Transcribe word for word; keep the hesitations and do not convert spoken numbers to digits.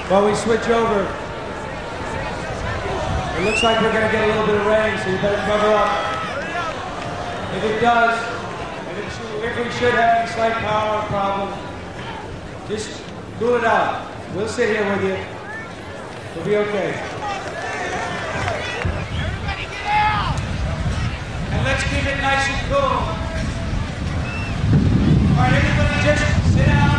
While we switch over, it looks like we're going to get a little bit of rain, so you better cover up. If it does, if, it should, if we should have any slight power problem, just cool it out. We'll sit here with you. We'll be okay. Everybody get out! And let's keep it nice and cool. All right, everybody just sit down.